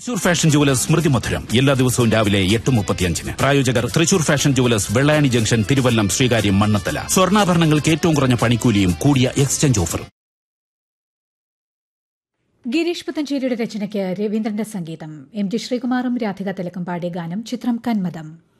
Thrissur fashion jewellers സ്മൃതി മധുരം എല്ലാ ദിവസവും രാവിലെ 8:35. പ്രായോജകർ Thrissur fashion jewellers Vellayani junction, Thiruvallam, Sreekaryam, Mannathala. സ്വർണ്ണാഭരണങ്ങൾക്ക് ഏറ്റവും കുറഞ്ഞ പണിക്കൂലിയും കൂടിയ എക്സ്ചേഞ്ച് ഓഫറും. ഗിരീഷ് പുത്തഞ്ചേരിയുടെ രചനയ്ക്ക് രവീന്ദ്രന്റെ സംഗീതം. എം ജി ശ്രീകുമാറും രാധിക തിലകും പാടിയ ഗാനം. ചിത്രം കന്മദം.